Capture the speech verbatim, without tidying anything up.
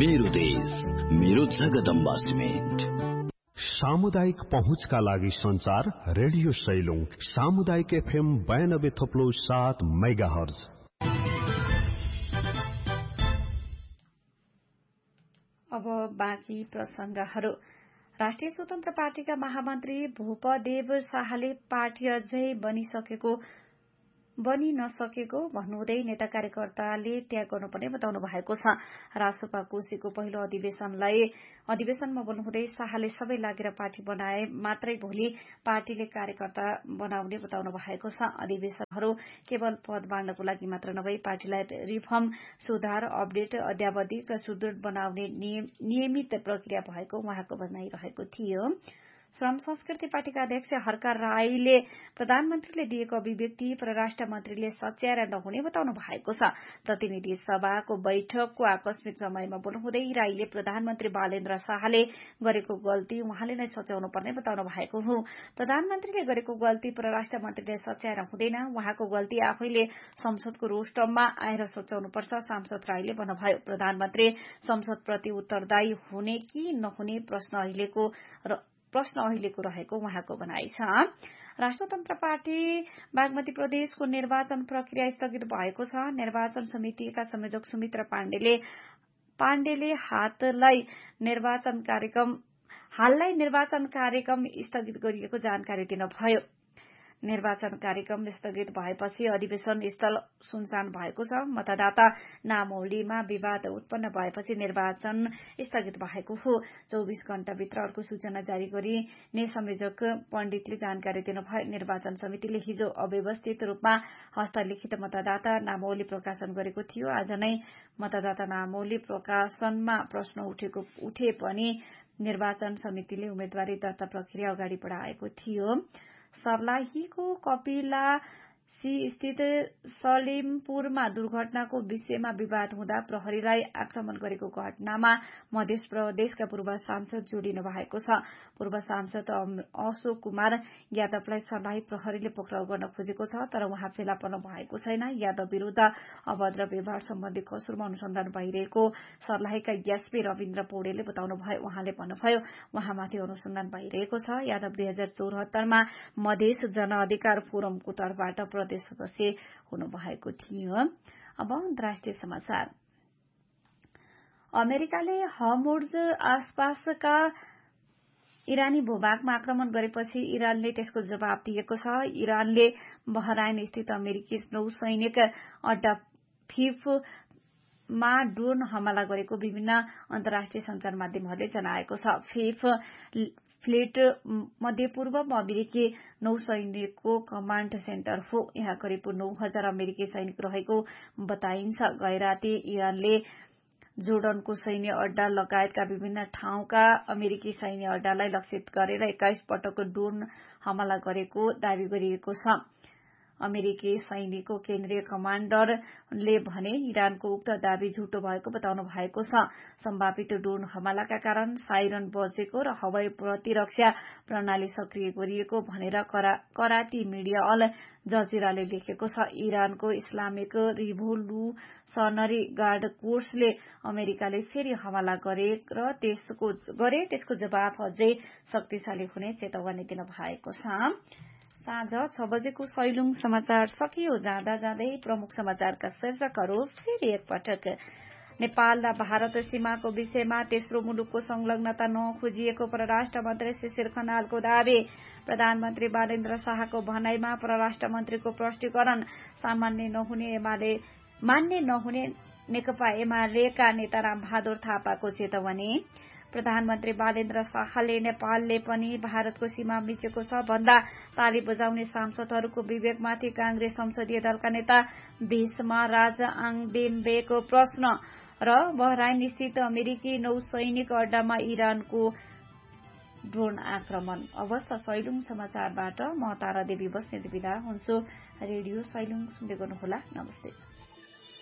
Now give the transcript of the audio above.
मेरो देश मेरो जगदम्बा सिमेन्ट। सामुदायिक पहुँचका लागि संचार रेडियो सैलुङ सामुदायिक एफएम बयानब्बे थप्लो सात मेगा हर्ज। अब बाँकी प्रसंगहरू। राष्ट्रिय स्वतन्त्र पार्टीका महामन्त्री भूपदेव शाहले पार्टी अझै बनिसकेको बनि नसकेको भन्नुहुँदै नेता कार्यकर्ताले त्याग गर्नुपर्ने बताउनु भएको छ। रासोपा कोशीको पहिलो अधिवेशनलाई अधिवेशनमा बोल्नुहुँदै शाहले सबै लागेर पार्टी बनाए मात्रै भोलि पार्टीले कार्यकर्ता बनाउने बताउनु भएको छ। अधिवेशनहरू केवल पद बाँड्नको लागि मात्र नभई पार्टीलाई रिफर्म, सुधार, अपडेट, अद्यावधिक र सुदृढ बनाउने नियमित प्रक्रिया भएको उहाँको भनाइरहेको थियो। श्रम संस्कृति पार्टीका अध्यक्ष हर्का राईले प्रधानमन्त्रीले दिएको अभिव्यक्ति परराष्ट्र मन्त्रीले सच्याएर नहुने बताउनु भएको छ। प्रतिनिधि सभाको बैठकको आकस्मिक समयमा बोल्नुहुँदै राईले प्रधानमन्त्री बालेन्द्र शाहले गरेको गल्ती उहाँले नै सच्याउनु पर्ने बताउनु भएको हो। प्रधानमन्त्रीले गरेको गल्ती परराष्ट्र मन्त्रीले सच्याएर हुँदैन, उहाँको गल्ती आफैले संसदको रोस्टममा आएर सच्याउनुपर्छ सांसद राईले भन्नुभयो। प्रधानमन्त्री संसदप्रति उत्तरदायी हुने कि नहुने प्रश्न अहिलेको प्रश्न अहिलेको रहेको उहाँको भनाइ छ। राष्ट्रतन्त्र पार्टी बागमती प्रदेशको निर्वाचन प्रक्रिया स्थगित भएको छ। निर्वाचन समितिका संयोजक सुमित्रा पाण्डेले पाण्डेले हातलाई निर्वाचन कार्यक्रम हाललाई निर्वाचन कार्यक्रम स्थगित गरिएको जानकारी दिनुभयो। निर्वाचन कार्यक्रम स्थगित भएपछि अधिवेशन स्थल सुनसान भएको छ। मतदाता नामावलीमा विवाद उत्पन्न भएपछि निर्वाचन स्थगित भएको हो। चौबीस घण्टाभित्र अर्को सूचना जारी गरिने संयोजक पण्डितले जानकारी दिनुभयो। निर्वाचन समितिले हिजो अव्यवस्थित रूपमा हस्तलिखित मतदाता नामावली प्रकाशन गरेको थियो। आज नै मतदाता नामावली प्रकाशनमा प्रश्न उठेको उठे पनि निर्वाचन समितिले उम्मेदवारी दर्ता प्रक्रिया अगाडि बढाएको थियो। सर्लाहीको कपिलासी स्थित सलेमपुरमा दुर्घटनाको विषयमा विवाद हुँदा प्रहरीलाई आक्रमण गरेको घटनामा मध्य प्रदेशका पूर्व सांसद जोडिनु भएको छ। पूर्व सांसद अशोक कुमार यादवलाई सर्लाही प्रहरीले पक्राउ गर्न खोजेको छ, तर उहाँ फेला पर्नु भएको छैन। यादव विरूद्ध अभद्र व्यवहार सम्बन्धी कसुरमा अनुसन्धान भइरहेको सर्लाहीका एसपी रविन्द्र पौडेलले बताउनु भयो। उहाँले भन्नुभयो उहाँमाथि अनुसन्धान भइरहेको छ। यादव दुई हजार चौहत्तरमा मधेस जनअधिकार फोरमको तर्फबाट प्रदेश सदस्य हुनुभएको थियो। अब अन्तर्राष्ट्रिय समाचार। अमेरिकाले हर्मुज आसपासका इरानी भूभागमा आक्रमण गरेपछि इरानले त्यसको जवाब दिएको छ। इरानले बहराइन स्थित अमेरिकी नौसैनिक अड्डा फिफ मा ड्रोन हमला गरेको विभिन्न अन्तर्राष्ट्रिय संचार माध्यमहरूले जनाएको छ। फिफ फ्लिट मध्यपूर्वमा अमेरिकी नौसैनिकको कमाण्ड सेन्टर हो। यहाँ करिब नौ हजार अमेरिकी सैनिक रहेको बताइन्छ। गए राति इरानले जोर्डनको सैन्य अड्डा लगायतका विभिन्न ठाउँका अमेरिकी सैन्य अड्डालाई लक्षित गरेर एक्काइस पटक ड्रोन हमला गरेको दावी गरिएको छ। अमेरिकी सैनिकको केन्द्रीय कमाण्डरले भने इरानको उक्त दावी झुटो भएको बताउनु भएको छ। सम्भावित ड्रोन हमलाका कारण साइरन बजेको र हवाई प्रतिरक्षा प्रणाली सक्रिय गरिएको भनेर कराची मिडिया अल जजिराले लेखेको छ। इरानको इस्लामिक रिभोल्युसनरी गार्ड कोर्सले अमेरिकाले फेरि हमला गरे र त्यसको गरे त्यसको जवाफ अझै शक्तिशाली हुने चेतावनी दिनु भएको छ। साँझ छ बजेको सैलुङ समाचार सकियो। जाँदा जाँदै प्रमुख समाचारका शीर्षकहरू फेरि एकपटक। नेपाल र भारत सीमाको विषयमा तेस्रो मुलुकको संलग्नता नखोजिएको परराष्ट्र मन्त्री शिशिर खनालको दावी। प्रधानमन्त्री बालेन्द्र शाहको भनाइमा परराष्ट्र मन्त्रीको प्रष्टीकरण सामान्य नहुने एमाले मान्य नहुने नेकपा एमालेका नेता रामबहादुर थापाको चेतावनी। प्रधानमन्त्री बालेन्द्र शाहले नेपालले पनि भारतको सीमा मिचेको छ भन्दा ताली बजाउने सांसदहरूको विवेकमाथि कांग्रेस संसदीय दलका नेता भीष्मा राज आङदेम्बेको प्रश्न र बहराइन स्थित अमेरिकी नौसैनिक अड्डामा इरानको ड्रोन आक्रमण। अवस्था सैलुङ समाचारबाट म तारा देवी बस्नेत बिदा हुन्छु। रेडियो सैलुङ सुन्दै गर्नुहोला। नमस्ते।